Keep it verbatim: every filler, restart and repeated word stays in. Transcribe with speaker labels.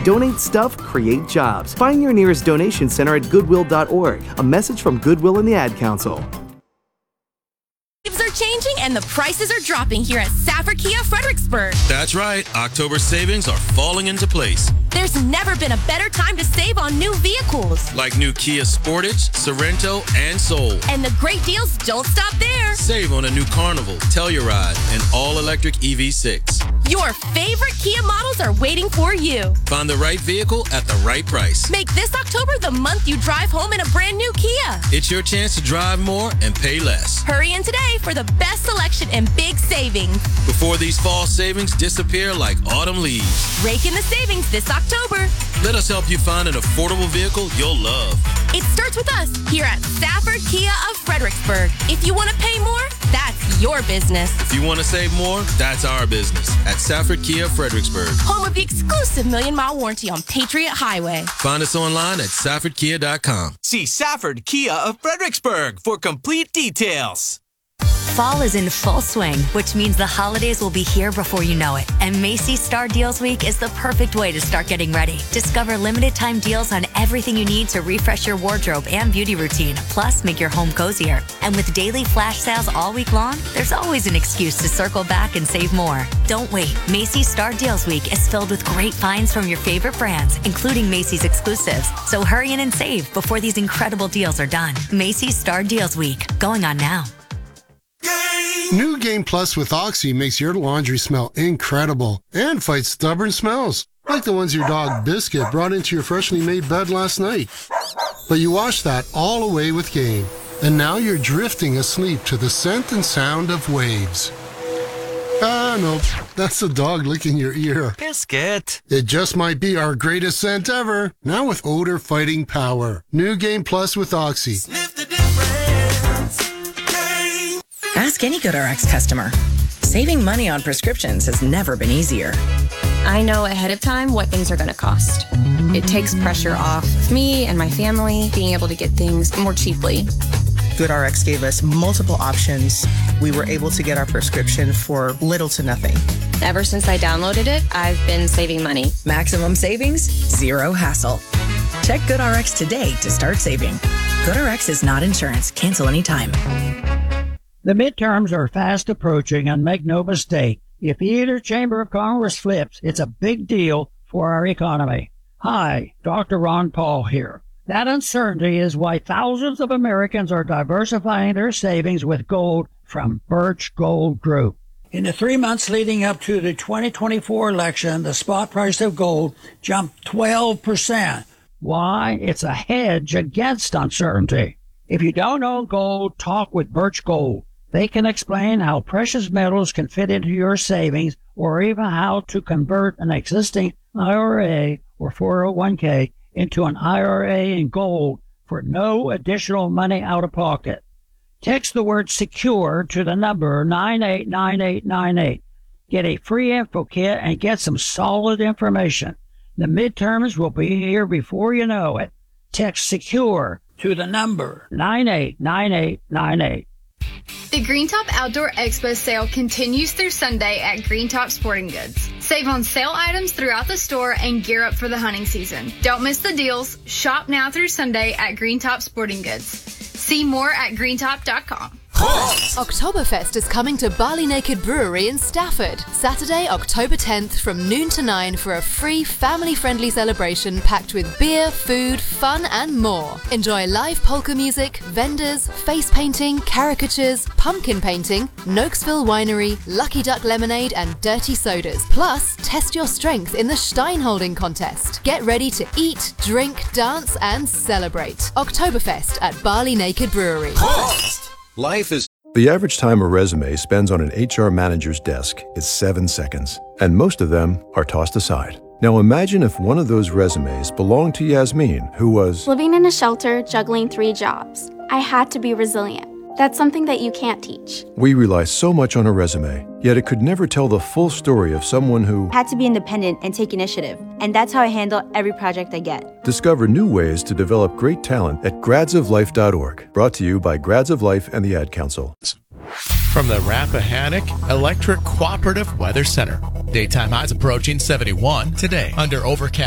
Speaker 1: Donate stuff, create jobs. Find your nearest donation center at goodwill dot org. A message from Goodwill and the Ad Council.
Speaker 2: Lives are changing and the prices are dropping here at Safford Kia Fredericksburg.
Speaker 3: That's right. October savings are falling into place.
Speaker 2: There's never been a better time to save on new vehicles.
Speaker 3: Like new Kia Sportage, Sorento, and Soul.
Speaker 2: And the great deals don't stop there.
Speaker 3: Save on a new Carnival, Telluride, and all-electric E V six.
Speaker 2: Your favorite Kia models are waiting for you.
Speaker 3: Find the right vehicle at the right price.
Speaker 2: Make this October the month you drive home in a brand new Kia.
Speaker 3: It's your chance to drive more and pay less.
Speaker 2: Hurry in today for the best selection and big savings.
Speaker 3: Before these fall savings disappear like autumn leaves.
Speaker 2: Rake in the savings this October.
Speaker 3: Let us help you find an affordable vehicle you'll love.
Speaker 2: It starts with us here at Safford Kia of Fredericksburg. If you want to pay more, that's your business.
Speaker 3: If you want to save more, that's our business at Safford Kia Fredericksburg.
Speaker 2: Home of the exclusive million mile warranty on Patriot Highway.
Speaker 3: Find us online at Safford Kia dot com.
Speaker 4: See Safford Kia of Fredericksburg for complete details.
Speaker 5: Fall is in full swing, which means the holidays will be here before you know it. And Macy's Star Deals Week is the perfect way to start getting ready. Discover limited time deals on everything you need to refresh your wardrobe and beauty routine, plus make your home cozier. And with daily flash sales all week long, there's always an excuse to circle back and save more. Don't wait. Macy's Star Deals Week is filled with great finds from your favorite brands, including Macy's exclusives. So hurry in and save before these incredible deals are done. Macy's Star Deals Week, going on now.
Speaker 6: New Game Plus with Oxy makes your laundry smell incredible and fights stubborn smells, like the ones your dog Biscuit brought into your freshly made bed last night. But you wash that all away with Game, and now you're drifting asleep to the scent and sound of waves. Ah, no, that's the dog licking your ear.
Speaker 4: Biscuit.
Speaker 6: It just might be our greatest scent ever, now with odor-fighting power. New Game Plus with Oxy.
Speaker 4: Sniff the difference. Game.
Speaker 7: Ask any GoodRx customer. Saving money on prescriptions has never been easier.
Speaker 8: I know ahead of time what things are going to cost. It takes pressure off of me and my family being able to get things more cheaply.
Speaker 9: GoodRx gave us multiple options. We were able to get our prescription for little to nothing.
Speaker 8: Ever since I downloaded it, I've been saving money.
Speaker 7: Maximum savings, zero hassle. Check GoodRx today to start saving. GoodRx is not insurance. Cancel anytime.
Speaker 10: The midterms are fast approaching, and make no mistake, if either chamber of Congress flips, it's a big deal for our economy. Hi, Doctor Ron Paul here. That uncertainty is why thousands of Americans are diversifying their savings with gold from Birch Gold Group. In the three months leading up to the twenty twenty-four election, the spot price of gold jumped twelve percent. Why? It's a hedge against uncertainty. If you don't own gold, talk with Birch Gold. They can explain how precious metals can fit into your savings, or even how to convert an existing I R A or four oh one k into an I R A in gold for no additional money out of pocket. Text the word SECURE to the number nine eight nine eight nine eight. Get a free info kit and get some solid information. The midterms will be here before you know it. Text SECURE to the number nine eight nine eight nine eight.
Speaker 11: The Greentop Outdoor Expo sale continues through Sunday at Greentop Sporting Goods. Save on sale items throughout the store and gear up for the hunting season. Don't miss the deals. Shop now through Sunday at Greentop Sporting Goods. See more at greentop dot com.
Speaker 12: Oktoberfest is coming to Barley Naked Brewery in Stafford, Saturday, October tenth from noon to nine for a free family-friendly celebration packed with beer, food, fun and more. Enjoy live polka music, vendors, face painting, caricatures, pumpkin painting, Noakesville Winery, Lucky Duck Lemonade and dirty sodas. Plus, test your strength in the Steinholding contest. Get ready to eat, drink, dance and celebrate. Oktoberfest at Barley Naked Brewery.
Speaker 13: Life is... The average time a resume spends on an H R manager's desk is seven seconds, and most of them are tossed aside. Now imagine if one of those resumes belonged to Yasmin, who was...
Speaker 14: living in a shelter, juggling three jobs. I had to be resilient. That's something that you can't teach.
Speaker 13: We rely so much on a resume, yet it could never tell the full story of someone who...
Speaker 15: had to be independent and take initiative, and that's how I handle every project I get.
Speaker 13: Discover new ways to develop great talent at grads of life dot org. Brought to you by Grads of Life and the Ad Council.
Speaker 16: From the Rappahannock Electric Cooperative Weather Center. Daytime highs approaching seventy-one today under overcast.